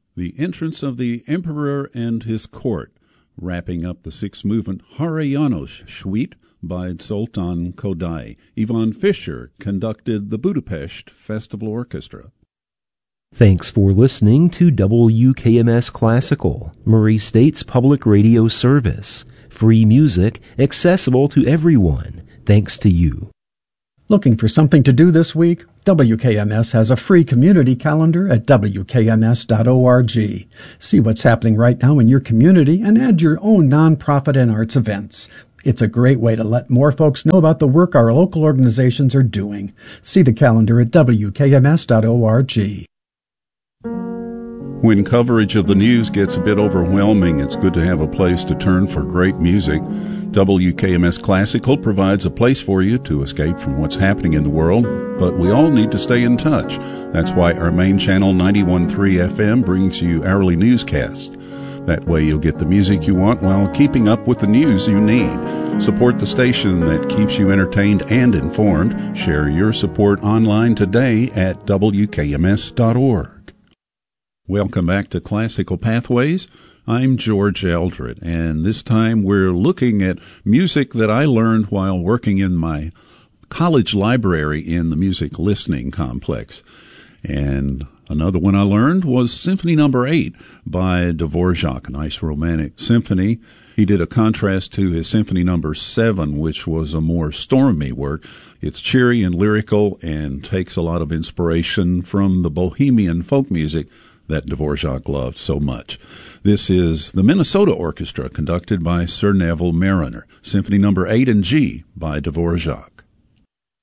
The Entrance of the Emperor and His Court, wrapping up the sixth movement Hare Janos Suite by Zoltán Kodály. Ivan Fischer conducted the Budapest Festival Orchestra. Thanks for listening to WKMS Classical, Murray State's public radio service. Free music, accessible to everyone, thanks to you. Looking for something to do this week? WKMS has a free community calendar at WKMS.org. See what's happening right now in your community and add your own nonprofit and arts events. It's a great way to let more folks know about the work our local organizations are doing. See the calendar at WKMS.org. When coverage of the news gets a bit overwhelming, it's good to have a place to turn for great music. WKMS Classical provides a place for you to escape from what's happening in the world, but we all need to stay in touch. That's why our main channel, 91.3 FM, brings you hourly newscasts. That way you'll get the music you want while keeping up with the news you need. Support the station that keeps you entertained and informed. Share your support online today at WKMS.org. Welcome back to Classical Pathways. I'm George Eldred, and this time we're looking at music that I learned while working in my college library in the music listening complex. And another one I learned was Symphony No. 8 by Dvorak, a nice romantic symphony. He did a contrast to his Symphony No. 7, which was a more stormy work. It's cheery and lyrical and takes a lot of inspiration from the bohemian folk music that Dvorak loved so much. This is the Minnesota Orchestra, conducted by Sir Neville Marriner, Symphony No. 8 in G by Dvorak.